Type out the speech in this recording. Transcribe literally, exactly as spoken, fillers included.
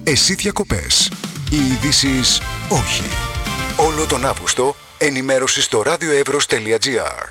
Εσύ διακοπές. Οι ειδήσεις όχι. Όλο τον Αύγουστο ενημέρωση στο radioevros τελεία gr.